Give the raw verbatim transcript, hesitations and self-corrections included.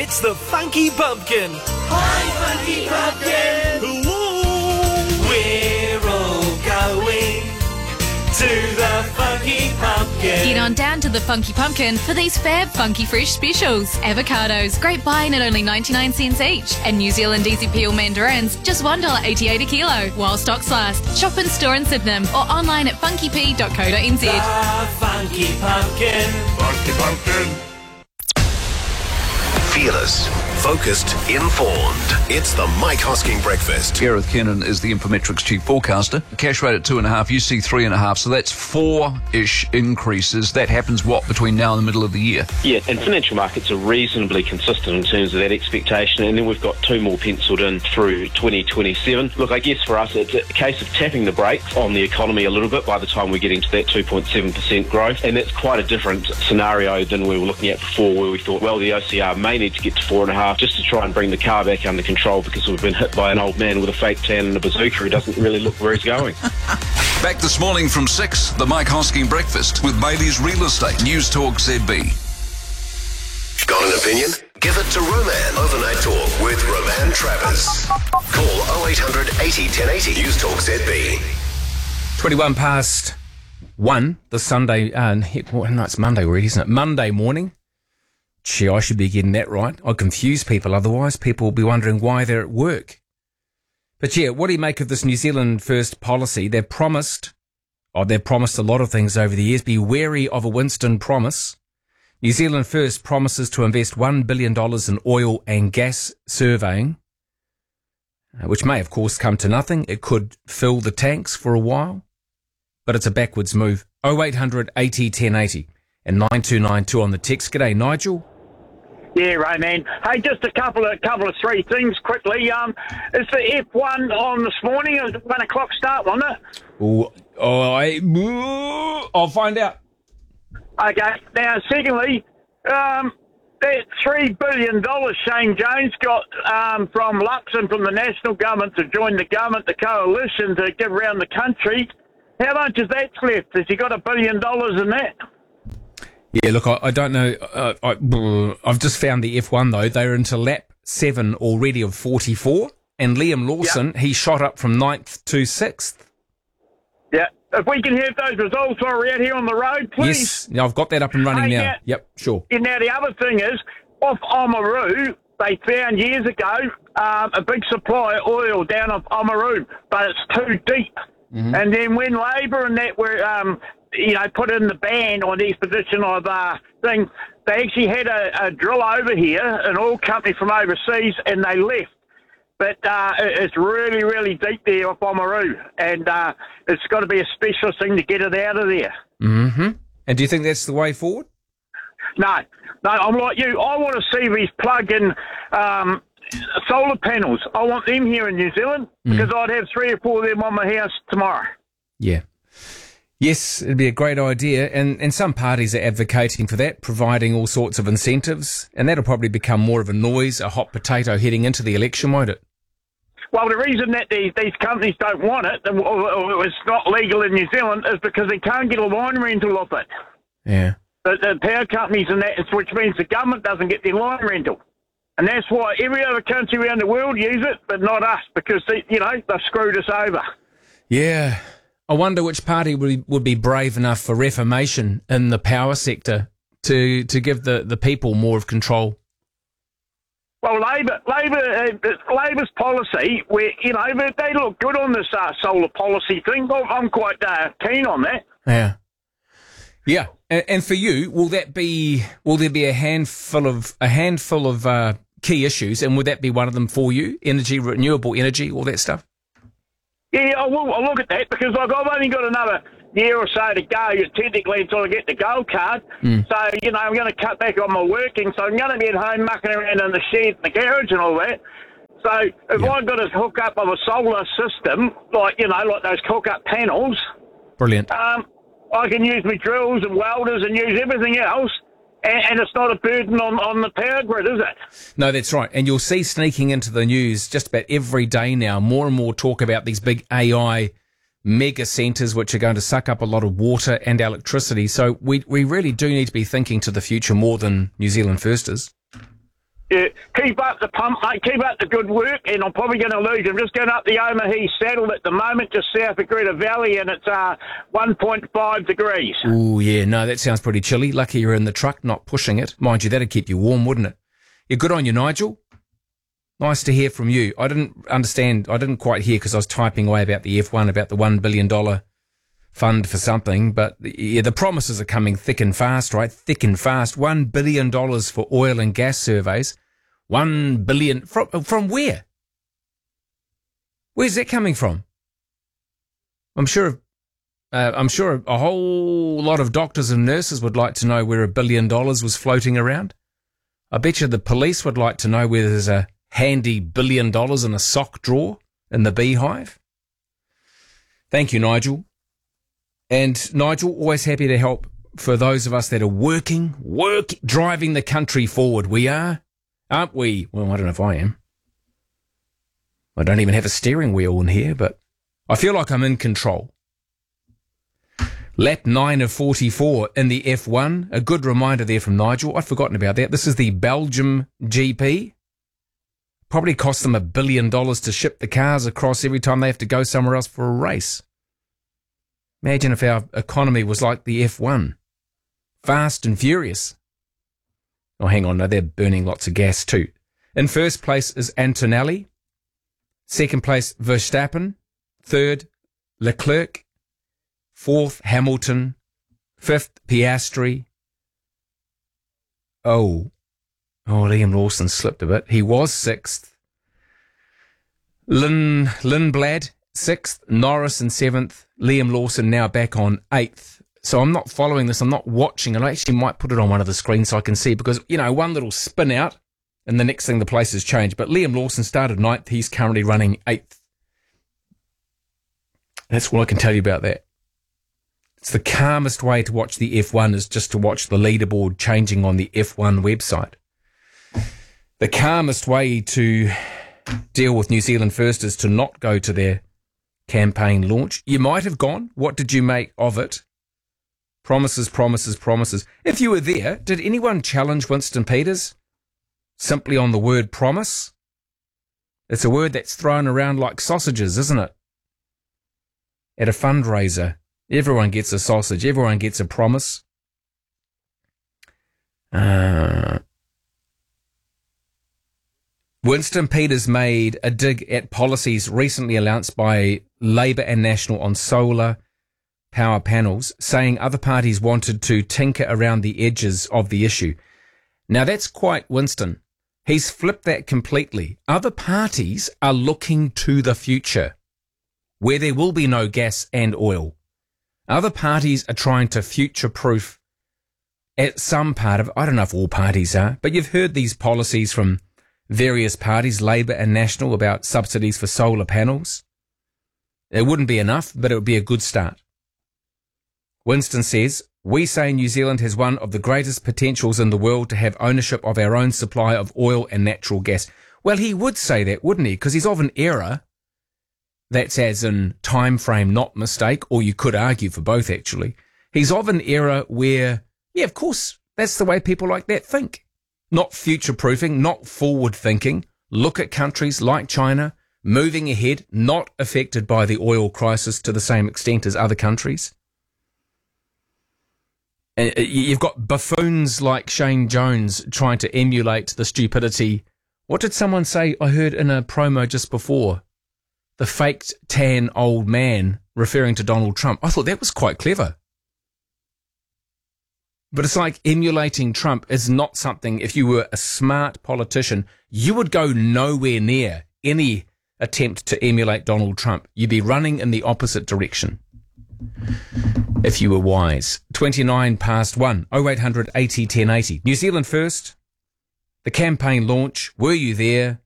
It's the Funky Pumpkin. Hi, Funky Pumpkin. Ooh, we're all going to the Funky Pumpkin. Get on down to the Funky Pumpkin for these fab Funky Fresh specials. Avocados, great buying at only ninety-nine cents each. And New Zealand Easy Peel mandarins, just one dollar eighty-eight a kilo. While stocks last. Shop in store in Sydenham or online at funky p dot co dot n z. The Funky Pumpkin. Funky Pumpkin. Fearless, focused, informed. It's the Mike Hosking Breakfast. Gareth Kennan is the Infometrics chief forecaster. Cash rate at two and a half, you see three and a half, so that's four-ish increases. That happens, what, between now and the middle of the year? Yeah, and financial markets are reasonably consistent in terms of that expectation, and then we've got two more penciled in through twenty twenty-seven. Look, I guess for us, it's a case of tapping the brakes on the economy a little bit by the time we're getting to that two point seven percent growth, and that's quite a different scenario than we were looking at before, where we thought, well, the O C R may need to get to four and a half just to try and bring the car back under control because we've been hit by an old man with a fake tan and a bazooka who doesn't really look where he's going. Back this morning from six, the Mike Hosking Breakfast with Bailey's Real Estate. News Talk Z B. Got an opinion? Give it to Roman. Overnight Talk with Roman Travis. Call oh eight hundred eighty ten eighty. News Talk Z B. twenty-one past one, the Sunday, uh, no, it's Monday already, isn't it? Monday morning. Gee, I should be getting that right. I confuse people otherwise. People will be wondering why they're at work. But yeah, what do you make of this New Zealand First policy? They've promised, oh, they've promised a lot of things over the years. Be wary of a Winston promise. New Zealand First promises to invest one billion dollars in oil and gas surveying, which may, of course, come to nothing. It could fill the tanks for a while, but it's a backwards move. oh eight hundred eighty ten eighty and nine two nine two on the text. G'day, Nigel. Yeah, Roman. Hey, just a couple of couple of three things quickly. Um, is the F one on this morning? It was one o'clock start, wasn't it? Oh, oh, I, I'll find out. Okay. Now, secondly, um, that three billion dollars Shane Jones got um, from Lux and from the national government to join the government, the coalition, to give around the country. How much is that left? Has he got a billion dollars in that? Yeah, look, I, I don't know. Uh, I, I've just found the F one, though. They're into lap seven already of forty-four. And Liam Lawson, yep. He shot up from ninth to sixth. Yeah. If we can have those results while we're out here on the road, please. Yes, yeah, I've got that up and running hey, now. now. Yep, sure. And now the other thing is, off Oamaru, they found years ago um, a big supply of oil down off Oamaru, but it's too deep. Mm-hmm. And then when Labor and that were... Um, you know, put in the ban on the exposition of uh, thing, they actually had a, a drill over here, an oil company from overseas, and they left. But uh, it's really, really deep there off Oamaru, and uh, it's got to be a specialist thing to get it out of there. Mm-hmm. And do you think that's the way forward? No. No, I'm like you. I want to see these plug-in um, solar panels. I want them here in New Zealand, mm. because I'd have three or four of them on my house tomorrow. Yeah. Yes, it'd be a great idea, and, and some parties are advocating for that, providing all sorts of incentives, and that'll probably become more of a noise, a hot potato heading into the election, won't it? Well, the reason that these, these companies don't want it, or it's not legal in New Zealand, is because they can't get a line rental off it. Yeah. The, the power companies and that, which means the government doesn't get their line rental. And that's why every other country around the world use it, but not us, because, they, you know, they've screwed us over. Yeah. I wonder which party would be, would be brave enough for reformation in the power sector to to give the, the people more of control. Well, Labor, Labor, uh, Labor's policy, where you know they look good on this uh, solar policy thing. I'm quite uh, keen on that. Yeah, yeah. And, and for you, will that be? Will there be a handful of a handful of uh, key issues, and would that be one of them for you? Energy, renewable energy, all that stuff. Yeah, I will. I'll look at that because like, I've only got another year or so to go, technically, until I get the gold card. Mm. So, you know, I'm going to cut back on my working. So I'm going to be at home mucking around in the shed, the garage and all that. So if yeah. I've got a hook up of a solar system, like, you know, like those hook-up panels. Brilliant. Um, I can use my drills and welders and use everything else. And, and it's not a burden on, on the power grid, is it? No, that's right. And you'll see sneaking into the news just about every day now, more and more talk about these big A I mega centres which are going to suck up a lot of water and electricity. So we, we really do need to be thinking to the future more than New Zealand First is. Yeah, keep up the pump, mate. Keep up the good work, and I'm probably going to lose. I'm just going up the Omaha Saddle at the moment, just south of Greta Valley, and it's uh, one point five degrees. Oh, yeah, no, that sounds pretty chilly. Lucky you're in the truck, not pushing it. Mind you, that'd keep you warm, wouldn't it? You're good on you, Nigel. Nice to hear from you. I didn't understand, I didn't quite hear because I was typing away about the F one, about the one billion dollars fund for something, but yeah, the promises are coming thick and fast, right? Thick and fast. one billion dollars for oil and gas surveys. One billion from from where? Where's that coming from? I'm sure, uh, I'm sure a whole lot of doctors and nurses would like to know where a billion dollars was floating around. I bet you the police would like to know where there's a handy billion dollars in a sock drawer in the beehive. Thank you, Nigel. And Nigel, always happy to help for those of us that are working, work, driving the country forward. We are. Aren't we? Well, I don't know if I am. I don't even have a steering wheel in here, but I feel like I'm in control. Lap nine of forty-four in the F one. A good reminder there from Nigel. I'd forgotten about that. This is the Belgium G P. Probably cost them a billion dollars to ship the cars across every time they have to go somewhere else for a race. Imagine if our economy was like the F one. Fast and furious. Oh, hang on, no, they're burning lots of gas too. In first place is Antonelli. Second place, Verstappen. Third, Leclerc. Fourth, Hamilton. Fifth, Piastri. Oh, oh, Liam Lawson slipped a bit. He was sixth. Lin, Lindblad, sixth. Norris in seventh. Liam Lawson now back on eighth. So I'm not following this. I'm not watching. And I actually might put it on one of the screens so I can see because, you know, one little spin out and the next thing the place has changed. But Liam Lawson started ninth. He's currently running eighth. That's all I can tell you about that. It's the calmest way to watch the F one is just to watch the leaderboard changing on the F one website. The calmest way to deal with New Zealand First is to not go to their campaign launch. You might have gone. What did you make of it? Promises, promises, promises. If you were there, did anyone challenge Winston Peters simply on the word promise? It's a word that's thrown around like sausages, isn't it? At a fundraiser, everyone gets a sausage, everyone gets a promise. Uh, Winston Peters made a dig at policies recently announced by Labour and National on solar power panels, saying other parties wanted to tinker around the edges of the issue. Now that's quite Winston. He's flipped that completely. Other parties are looking to the future, where there will be no gas and oil. Other parties are trying to future-proof at some part of, I don't know if all parties are, but you've heard these policies from various parties, Labour and National, about subsidies for solar panels. It wouldn't be enough, but it would be a good start. Winston says, we say New Zealand has one of the greatest potentials in the world to have ownership of our own supply of oil and natural gas. Well, he would say that, wouldn't he? Because he's of an era, that's as in time frame, not mistake, or you could argue for both, actually. He's of an era where, yeah, of course, that's the way people like that think. Not future-proofing, not forward-thinking. Look at countries like China, moving ahead, not affected by the oil crisis to the same extent as other countries. And you've got buffoons like Shane Jones trying to emulate the stupidity. What did someone say? I heard in a promo just before. The faked tan old man referring to Donald Trump. I thought that was quite clever. But it's like emulating Trump is not something, if you were a smart politician, you would go nowhere near any attempt to emulate Donald Trump. You'd be running in the opposite direction. If you were wise. twenty-nine past one, oh eight hundred eighty ten eighty. New Zealand First, the campaign launch. Were you there?